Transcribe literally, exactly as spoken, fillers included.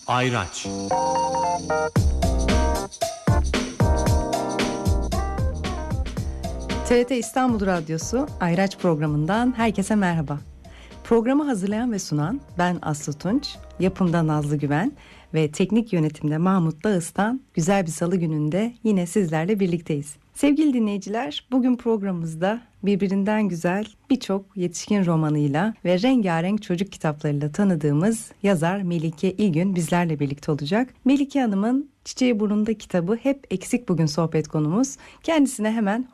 Ayraç. T R T İstanbul Radyosu Ayraç programından herkese merhaba. Programı hazırlayan ve sunan ben Aslı Tunç, yapımda Nazlı Güven ve teknik yönetimde Mahmut Dağıstan. Güzel bir salı gününde yine sizlerle birlikteyiz. Sevgili dinleyiciler, bugün programımızda birbirinden güzel birçok yetişkin romanıyla ve rengarenk çocuk kitaplarıyla tanıdığımız yazar Melike İlgün bizlerle birlikte olacak. Melike Hanım'ın Çiçeği Burnunda kitabı hep eksik bugün sohbet konumuz. Kendisine hemen